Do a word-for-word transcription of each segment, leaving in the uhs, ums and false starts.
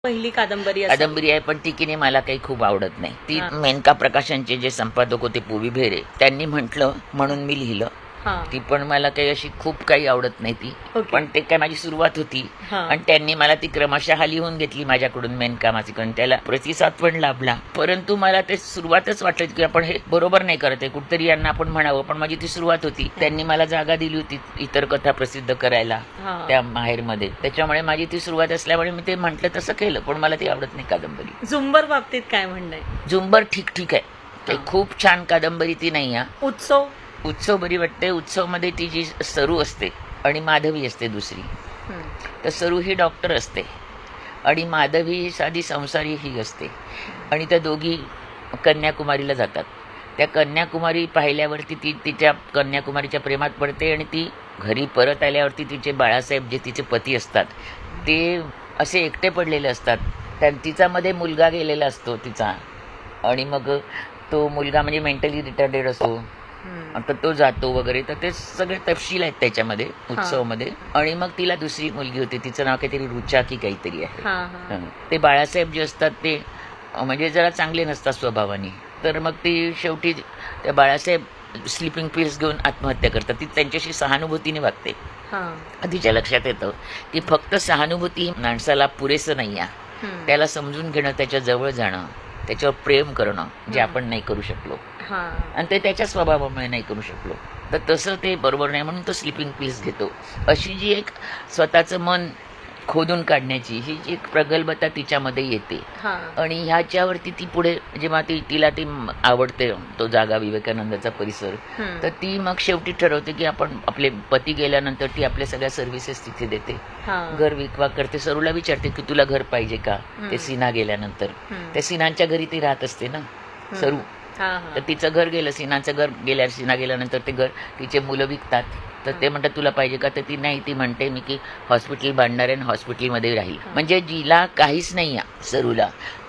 पहिली कादंबरी असावी. कादंबरी आहे, पण ती किने मला काही खूप आवडत नाही. ती हा. मेनका प्रकाशनचे जे संपादक होते पुवी भेरे त्यांनी म्हटलं म्हणून मी लिहिलं. हा. ती पण मला काही अशी खूप काही आवडत नाही ती. ओके. पण ते काय माझी सुरुवात होती हा. आणि त्यांनी मला ती क्रमशः लिहून घेतली माझ्याकडून मेनका मासिकन. त्याला प्रतिसाद पण लाभला, परंतु मला ते सुरुवातच वाटलं की आपण हे बरोबर नाही करत आहे, कुठतरी यांना आपण म्हणावं. पण माझी ती सुरुवात होती. त्यांनी मला जागा दिली होती इतर कथा प्रसिद्ध करायला हा. त्या माहेरमध्ये. त्याच्यामुळे माझी ती सुरुवात असल्यामुळे मी ते म्हटलं तसं केलं. पण मला ती आवडत नाही कादंबरी. झुंबर बाबतीत काय म्हणणं आहे? झुंबर ठीक ठीक आहे, ते हा. खूप छान कादंबरी ती नाही. हा उत्सव उत्सव बरी वाटते. उत्सव मध्ये ती जी सरू असते आणि माधवी असते दुसरी, हम्म. तर सरू ही डॉक्टर असते आणि माधवी ही साधी संसारी ही असते. आणि त्या दोघी कन्याकुमारीला जातात. त्या कन्याकुमारी पाहिल्यावरती ती तिच्या कन्याकुमारीच्या प्रेमात पडते आणि ती घरी परत आल्यावरती तिचे बाळासाहेब जे तिचे पती असतात ते असे एकटे पडलेले असतात. त्या तिचा मध्ये मुलगा गेलेला असतो तिचा, आणि मग तो मुलगा म्हणजे मेंटली रिटार्डेड असतो. हम्म. तर तो जातो वगैरे. तर ते सगळे तपशील आहेत त्याच्यामध्ये उत्सवमध्ये. आणि मग तिला दुसरी मुलगी होती, तिचं नाव काहीतरी रुचा की काहीतरी आहे. हा, हा. हं. ते बाळासाहेब जे असतात ते अं, म्हणजे जरा चांगले नसतात स्वभावाने. तर मग ती शेवटी त्या बाळासाहेब स्लिपिंग पिल्स घेऊन आत्महत्या करतात. ती त्यांच्याशी सहानुभूतीने वागते. हा. तिच्या लक्षात येतं की फक्त सहानुभूती माणसाला पुरेसं नाही आहे. हम्म. त्याला समजून घेणं, त्याच्या जवळ जाणं, त्याच्यावर प्रेम करणं जे आपण नाही करू शकलो, हा. आणि ते त्याच्या स्वभावामुळे नाही करू शकलो. तर तसं ते बरोबर नाही, म्हणून तो स्लिपिंग पिल्स घेतो. अशी जी एक स्वतःचं मन खोदून काढण्याची ही जी एक प्रगल्भता तिच्यामध्ये येते. हा. आणि ह्याच्यावरती ती पुढे जेव्हा ती तिला ती आवडते तो जागा विवेकानंदाचा परिसर, हम्म. तर ती मग शेवटी ठरवते की आपण आपले पती गेल्यानंतर ती आपल्या सगळ्या सर्व्हिसेस तिथे देते. हा. घर विकवा करते. सरूला विचारते की तुला घर पाहिजे का, ते सिन्हा गेल्यानंतर. हम्म. त्या सिन्हांच्या घरी ती राहत असते ना सरू. हा, हा. तर तिचं घर गेलं, सिन्हाचं घर गेल्या सिन्हा गेल्यानंतर ते घर तिचे मुलं विकतात. तर ते म्हणतात तुला पाहिजे का, तर ती नाही, ती म्हणते मी की हॉस्पिटल बांधणार आहे आणि हॉस्पिटलमध्ये राहील. म्हणजे जिला काहीच नाही आहे सरूला,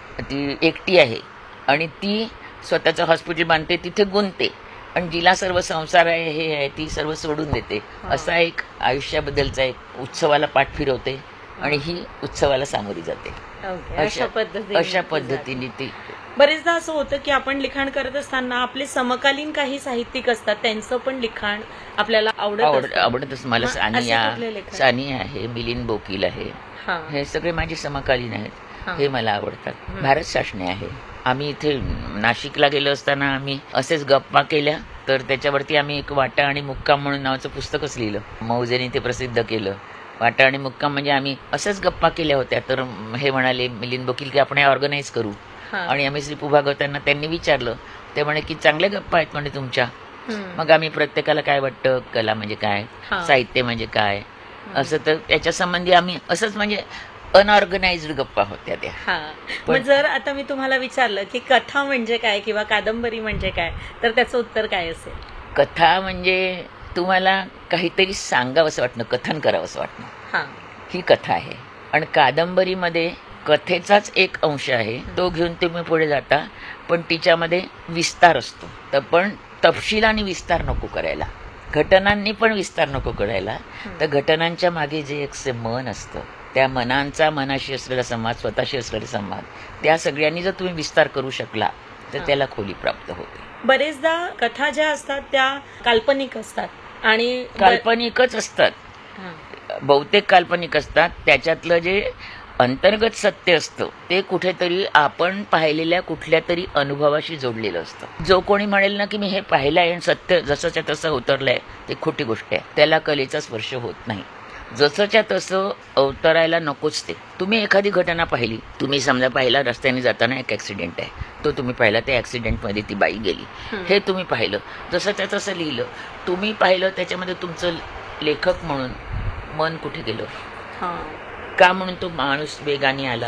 ती एकटी आहे आणि ती स्वतःचं हॉस्पिटल बांधते, तिथे गुंतते. आणि जिला सर्व संसार आहे हे आहे ती सर्व सोडून देते. असा एक आयुष्याबद्दलचा एक उत्सवाला पाठ फिरवते आणि ही उत्सवाला सामोरी जाते. ओके. अशा पद्धतीने अशा ती पद्धतीने ती. बरेचदा असं होतं की आपण लिखाण करत असताना आपले समकालीन काही साहित्यिक असतात, त्यांचं पण लिखाण आपल्याला आवडत आवड असतं. आवडतच मला. मग असे सानिया कुठले लेखक? सानिया आहे, मिलिंद बोकील आहे, हा. हे सगळे माझे समकालीन आहेत. हा. हे मला आवडतात. भारत शासने आहे. आम्ही इथे नाशिकला गेलो असताना आम्ही असेच गप्पा केल्या, तर त्याच्यावरती आम्ही एक वाटा आणि मुक्काम म्हणून नावाचं पुस्तकच लिहिलं. मौजेने ते प्रसिद्ध केलं. वाटा आणि मुक्काम म्हणजे आम्ही असंच गप्पा केल्या होत्या. तर हे म्हणाले मिलिंद बोकील की आपण हे ऑर्गनाईज करू. हा. आणि आम्ही श्रीपू भागवतांना त्यांनी विचारलं, ते म्हणे की चांगल्या गप्पा आहेत म्हणे तुमच्या. हम्म. मग आम्ही प्रत्येकाला काय वाटतं, कला म्हणजे काय, हा. साहित्य म्हणजे काय, असं तर त्याच्या संबंधी आम्ही असंच म्हणजे अनऑर्गनाइज्ड गप्पा होत्या त्या. हा. मग जर आता मी तुम्हाला विचारलं की कथा म्हणजे काय किंवा कादंबरी म्हणजे काय, तर त्याचं उत्तर काय असेल? कथा म्हणजे तुम्हाला काहीतरी सांगावंसं वाटणं, कथन करावंसं वाटणं, हा. ही कथा आहे. आणि कादंबरीमध्ये कथेचाच एक अंश आहे, तो घेऊन तुम्ही पुढे जाता, पण तिच्यामध्ये विस्तार असतो. तर पण तपशील आणि विस्तार नको करायला, घटनांनी पण विस्तार नको करायला. तर घटनांच्या मागे जे एक मन असतं, त्या मनांचा मनाशी असलेला संवाद, स्वतःशी असलेला संवाद, त्या सगळ्यांनी जर तुम्ही विस्तार करू शकला तर त्याला खोली प्राप्त होते. बरेचदा कथा ज्या असतात त्या काल्पनिक असतात आणि काल्पनिकच असतात, हा. बहुतेक काल्पनिक असतात. त्याच्यातलं जे अंतर्गत सत्य असतं ते कुठेतरी आपण पाहिलेल्या कुठल्या तरी अनुभवाशी जोडलेलं असतं. जो कोणी म्हणेल ना की मी हे पाहिलं आहे आणि सत्य जसंच्या तसं उतरलंय, ते खोटी गोष्ट आहे. त्याला कलेचा स्पर्श होत नाही. जसंच्या तसं अवतरायला नकोच ते. तुम्ही एखादी घटना पाहिली, तुम्ही समजा पाहिला रस्त्याने जाताना एक ॲक्सिडेंट आहे, तो तुम्ही पाहिला, त्या ॲक्सिडेंटमध्ये ती बाई गेली, हे तुम्ही पाहिलं, जसंच्या तसं लिहिलं, तुम्ही पाहिलं. त्याच्यामध्ये तुमचं लेखक म्हणून मन कुठे गेलं, हा. का म्हणून तो माणूस वेगाने आला,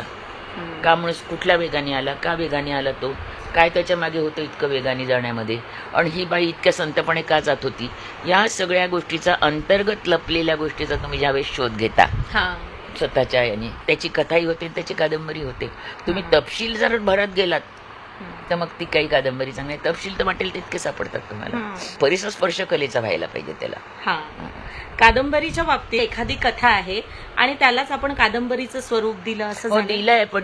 का माणूस कुठल्या वेगाने आला, का वेगाने आला, तो काय त्याच्या मागे होतं इतकं वेगाने जाण्यामध्ये, आणि ही बाई इतक्या संतपणे का जात होती, या सगळ्या गोष्टीचा, अंतर्गत लपलेल्या गोष्टीचा तुम्ही ज्यावेळेस शोध घेता हा. स्वतःच्या याने, त्याची कथाही होते, त्याची कादंबरी होते. तुम्ही तपशील जर भरत गेलात तर मग ती काही कादंबरी चांगली तपशील तर वाटेल तितके सापडतात तुम्हाला. परिसर स्पर्श कलेचा व्हायला पाहिजे त्याला. हा, कादंबरीच्या बाबतीत एखादी कथा आहे आणि त्यालाच आपण कादंबरीचं स्वरूप दिलं असं हो झालं? दिलंय, पण